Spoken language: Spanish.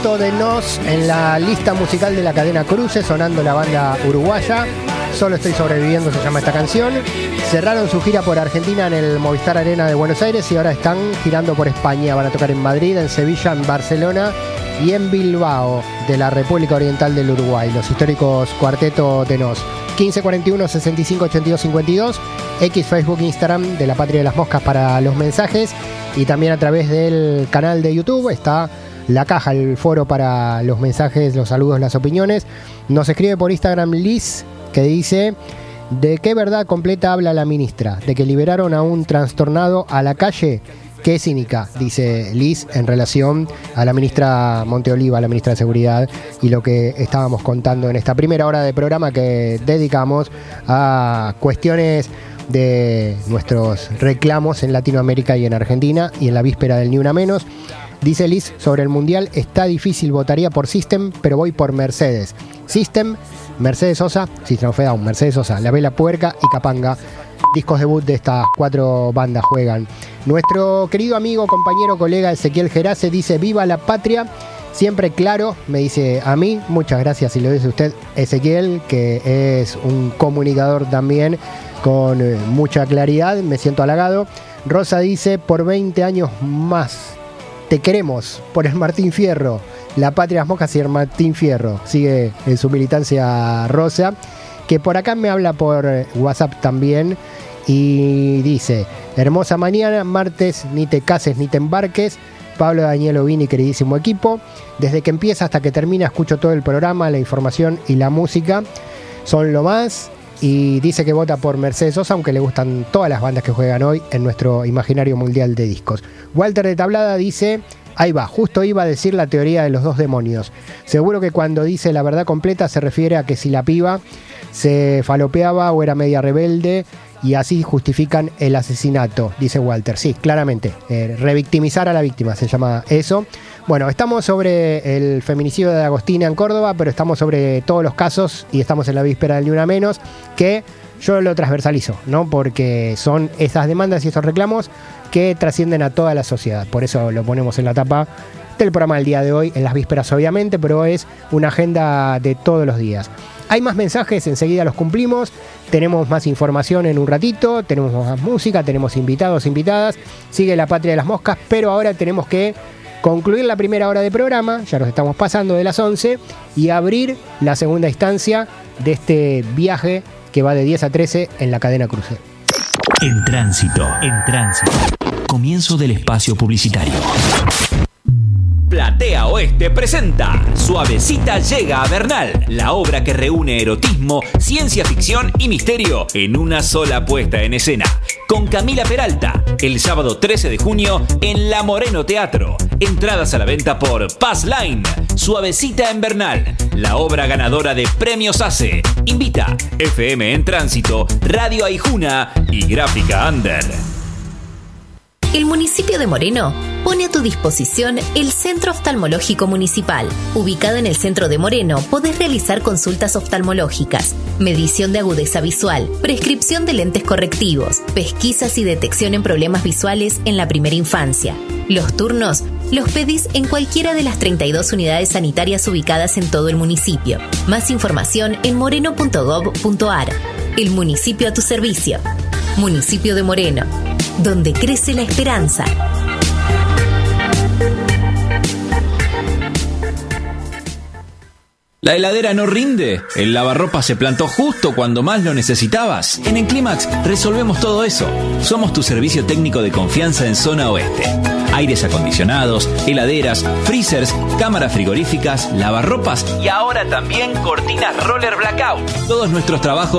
De Nos en la lista musical de la cadena Cruce, sonando la banda uruguaya. Solo estoy sobreviviendo, se llama esta canción. Cerraron su gira por Argentina en el Movistar Arena de Buenos Aires y ahora están girando por España. Van a tocar en Madrid, en Sevilla, en Barcelona y en Bilbao, de la República Oriental del Uruguay. Los históricos Cuarteto de Nos. 1541 65 82 52, X, Facebook, Instagram de La Patria de las Moscas para los mensajes, y también a través del canal de YouTube está la caja, el foro para los mensajes, los saludos, las opiniones. Nos escribe por Instagram Liz, que dice: ¿de qué verdad completa habla la ministra? ¿De que liberaron a un trastornado a la calle? Qué cínica, dice Liz, en relación a la ministra Monteoliva, la ministra de Seguridad, y lo que estábamos contando en esta primera hora de programa que dedicamos a cuestiones de nuestros reclamos en Latinoamérica y en Argentina, y en la víspera del Ni Una Menos. Dice Liz, sobre el Mundial está difícil, votaría por System, pero voy por Mercedes. System, Mercedes Sosa, System of a Down, Mercedes Sosa, La Vela Puerca y Capanga. Discos debut de estas 4 bandas juegan. Nuestro querido amigo, compañero, colega Ezequiel Gerace dice: viva la patria, siempre claro, me dice a mí. Muchas gracias, si lo dice usted, Ezequiel, que es un comunicador también con mucha claridad, me siento halagado. Rosa dice: por 20 años más te queremos, por el Martín Fierro, la Patria de las Moscas y el Martín Fierro. Sigue en su militancia Rosa, que por acá me habla por WhatsApp también, y dice: hermosa mañana, martes, ni te cases ni te embarques. Pablo Daniel Ovini, queridísimo equipo, desde que empieza hasta que termina escucho todo el programa, la información y la música son lo más. Y dice que vota por Mercedes Sosa, aunque le gustan todas las bandas que juegan hoy en nuestro imaginario mundial de discos. Walter de Tablada dice: ahí va, justo iba a decir la teoría de los 2 demonios. Seguro que cuando dice la verdad completa se refiere a que si la piba se falopeaba o era media rebelde, y así justifican el asesinato, dice Walter. Sí, claramente, revictimizar a la víctima, se llama eso. Bueno, estamos sobre el feminicidio de Agostina en Córdoba, pero estamos sobre todos los casos y estamos en la víspera del Ni Una Menos, que yo lo transversalizo, ¿no? Porque son esas demandas y esos reclamos que trascienden a toda la sociedad. Por eso lo ponemos en la tapa del programa del día de hoy, en las vísperas obviamente, pero es una agenda de todos los días. Hay más mensajes, enseguida los cumplimos. Tenemos más información en un ratito, tenemos más música, tenemos invitados, invitadas. Sigue La Patria de las Moscas, pero ahora tenemos que concluir la primera hora de programa, ya nos estamos pasando de las 11, y abrir la segunda instancia de este viaje que va de 10 a 13 en la cadena Cruce. En tránsito. Comienzo del espacio publicitario. Platea Oeste presenta Suavecita llega a Bernal, la obra que reúne erotismo, ciencia ficción y misterio en una sola puesta en escena. Con Camila Peralta, el sábado 13 de junio en La Moreno Teatro. Entradas a la venta por Pass Line. Suavecita en Bernal, la obra ganadora de Premios ACE. Invita FM en Tránsito, Radio Aijuna y Gráfica Under. El municipio de Moreno pone a tu disposición el Centro Oftalmológico Municipal. Ubicado en el centro de Moreno, podés realizar consultas oftalmológicas, medición de agudeza visual, prescripción de lentes correctivos, pesquisas y detección en problemas visuales en la primera infancia. Los turnos los pedís en cualquiera de las 32 unidades sanitarias ubicadas en todo el municipio. Más información en moreno.gov.ar. El municipio a tu servicio. Municipio de Moreno, donde crece la esperanza. ¿La heladera no rinde? ¿El lavarropas se plantó justo cuando más lo necesitabas? En Enclimax resolvemos todo eso. Somos tu servicio técnico de confianza en zona oeste. Aires acondicionados, heladeras, freezers, cámaras frigoríficas, lavarropas y ahora también cortinas roller blackout. Todos nuestros trabajos